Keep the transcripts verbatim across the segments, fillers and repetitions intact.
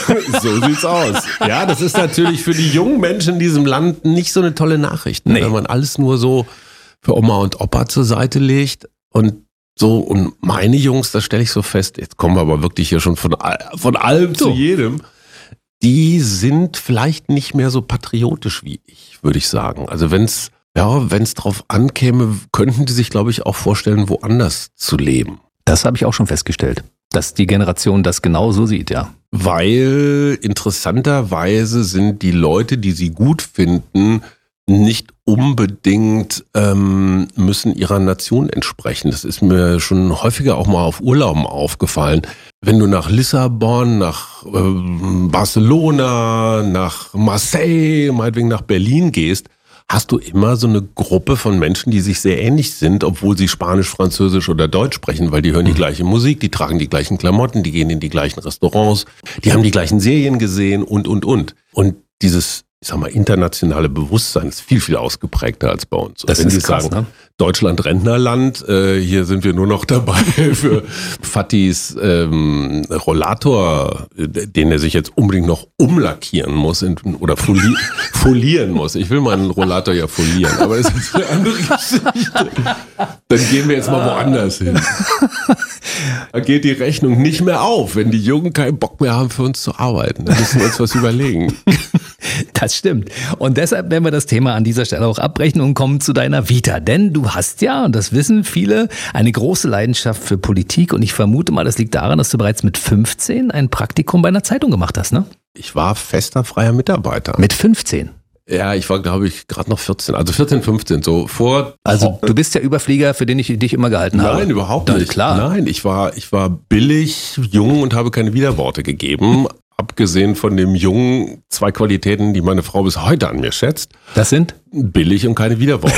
So sieht's aus. Ja, das ist natürlich für die jungen Menschen in diesem Land nicht so eine tolle Nachricht, ne? Nee. Wenn man alles nur so für Oma und Opa zur Seite legt und so, und meine Jungs, das stelle ich so fest, jetzt kommen wir aber wirklich hier schon von, von allem so. Zu jedem, die sind vielleicht nicht mehr so patriotisch wie ich, würde ich sagen. Also wenn's, ja, wenn's drauf ankäme, könnten die sich, glaube ich, auch vorstellen, woanders zu leben. Das habe ich auch schon festgestellt, dass die Generation das genau so sieht, ja. Weil interessanterweise sind die Leute, die sie gut finden, nicht unbedingt ähm, müssen ihrer Nation entsprechen. Das ist mir schon häufiger auch mal auf Urlauben aufgefallen. Wenn du nach Lissabon, nach ähm, Barcelona, nach Marseille, meinetwegen nach Berlin gehst, hast du immer so eine Gruppe von Menschen, die sich sehr ähnlich sind, obwohl sie Spanisch, Französisch oder Deutsch sprechen, weil die hören die gleiche Musik, die tragen die gleichen Klamotten, die gehen in die gleichen Restaurants, die haben die gleichen Serien gesehen und, und, und. Und dieses, ich sag mal, internationale Bewusstsein ist viel, viel ausgeprägter als bei uns. Das Wenn ist Sie krass, sagen, ne? Deutschland Rentnerland, äh, hier sind wir nur noch dabei für Fattis ähm, Rollator, den er sich jetzt unbedingt noch umlackieren muss in, oder foli- folieren muss. Ich will meinen Rollator ja folieren, aber das ist eine andere Geschichte. Dann gehen wir jetzt mal woanders hin. Da geht die Rechnung nicht mehr auf, wenn die Jungen keinen Bock mehr haben, für uns zu arbeiten. Da müssen wir uns was überlegen. Das stimmt. Und deshalb werden wir das Thema an dieser Stelle auch abbrechen und kommen zu deiner Vita. Denn du hast ja, und das wissen viele, eine große Leidenschaft für Politik. Und ich vermute mal, das liegt daran, dass du bereits mit fünfzehn ein Praktikum bei einer Zeitung gemacht hast, ne? Ich war fester freier Mitarbeiter. Mit fünfzehn? Ja, ich war, glaube ich, gerade noch vierzehn. Also vierzehn, fünfzehn, so vor. Also du bist der Überflieger, für den ich dich immer gehalten habe. Nein, überhaupt nicht. Klar. Nein, ich war, ich war billig, jung und habe keine Widerworte gegeben. Abgesehen von dem Jungen, zwei Qualitäten, die meine Frau bis heute an mir schätzt. Das sind? Billig und keine Widerworte.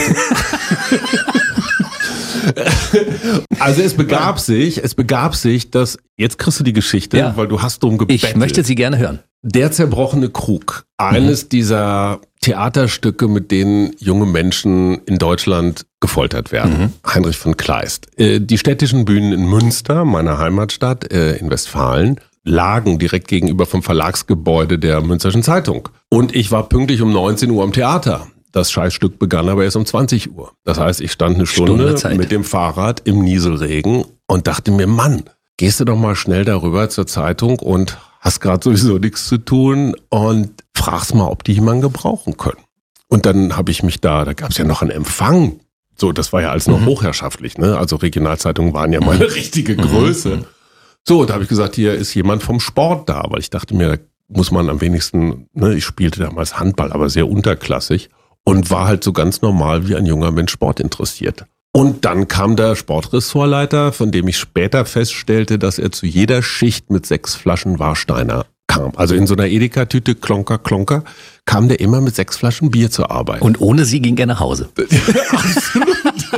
Also es begab sich, es begab sich, dass, jetzt kriegst du die Geschichte, ja, weil du hast drum gebettelt. Ich möchte sie gerne hören. Der zerbrochene Krug. Eines mhm. dieser Theaterstücke, mit denen junge Menschen in Deutschland gefoltert werden. Mhm. Heinrich von Kleist. Die städtischen Bühnen in Münster, meiner Heimatstadt, in Westfalen, lagen direkt gegenüber vom Verlagsgebäude der Münsterschen Zeitung. Und ich war pünktlich um neunzehn Uhr am Theater. Das Scheißstück begann aber erst um zwanzig Uhr. Das heißt, ich stand eine Stunde, Stunde mit dem Fahrrad im Nieselregen und dachte mir, Mann, gehst du doch mal schnell darüber zur Zeitung und hast gerade sowieso nichts zu tun und fragst mal, ob die jemanden gebrauchen können. Und dann habe ich mich da, da gab es ja noch einen Empfang. So, das war ja alles noch mhm. hochherrschaftlich, ne? Also Regionalzeitungen waren ja mal eine richtige Größe. Mhm. So, da habe ich gesagt, hier ist jemand vom Sport da, weil ich dachte mir, da muss man am wenigsten, ne, ich spielte damals Handball, aber sehr unterklassig und war halt so ganz normal wie ein junger Mensch Sport interessiert. Und dann kam der Sportressortleiter, von dem ich später feststellte, dass er zu jeder Schicht mit sechs Flaschen Warsteiner kam. Also in so einer Edeka-Tüte, klonker, klonker, kam der immer mit sechs Flaschen Bier zur Arbeit. Und ohne sie ging er nach Hause. Absolut.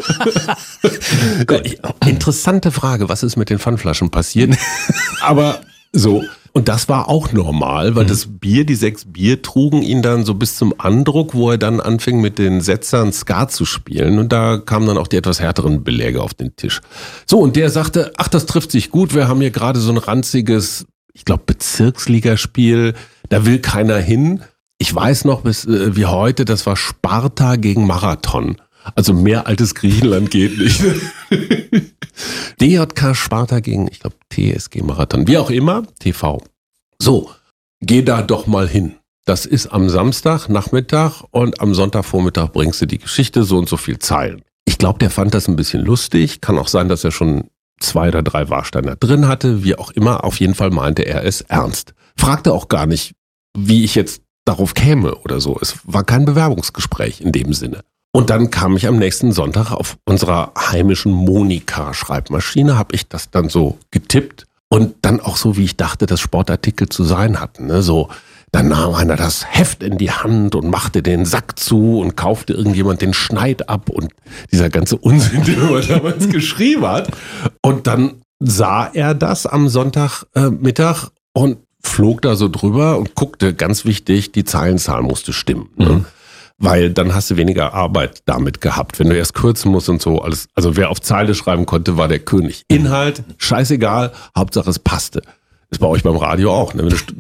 Interessante Frage, was ist mit den Pfandflaschen passiert? Aber so, und das war auch normal, weil mhm. das Bier, die sechs Bier trugen ihn dann so bis zum Andruck, wo er dann anfing mit den Setzern Skat zu spielen. Und da kamen dann auch die etwas härteren Beläge auf den Tisch. So, und der sagte, ach, das trifft sich gut, wir haben hier gerade so ein ranziges, ich glaube, Bezirksligaspiel, da will keiner hin. Ich weiß noch bis äh, wie heute, das war Sparta gegen Marathon. Also mehr altes Griechenland geht nicht. D J K Sparta gegen, ich glaube, T S G Marathon, wie auch immer, T V. So, geh da doch mal hin. Das ist am Samstag Nachmittag und am Sonntagvormittag bringst du die Geschichte, so und so viel Zeilen. Ich glaube, der fand das ein bisschen lustig. Kann auch sein, dass er schon zwei oder drei Warsteiner drin hatte, wie auch immer. Auf jeden Fall meinte er es ernst. Fragte auch gar nicht, wie ich jetzt darauf käme oder so. Es war kein Bewerbungsgespräch in dem Sinne. Und dann kam ich am nächsten Sonntag auf unserer heimischen Monika-Schreibmaschine, habe ich das dann so getippt und dann auch so, wie ich dachte, dass Sportartikel zu sein hatten. Ne? So, dann nahm einer das Heft in die Hand und machte den Sack zu und kaufte irgendjemand den Schneid ab und dieser ganze Unsinn, den er damals geschrieben hat. Und dann sah er das am Sonntagmittag äh, und flog da so drüber und guckte, ganz wichtig, die Zeilenzahl musste stimmen. Ne? Mhm. Weil dann hast du weniger Arbeit damit gehabt, wenn du erst kürzen musst und so alles. Also wer auf Zeile schreiben konnte, war der König. Inhalt, scheißegal, Hauptsache es passte. Ist bei euch beim Radio auch. Ne? Wenn du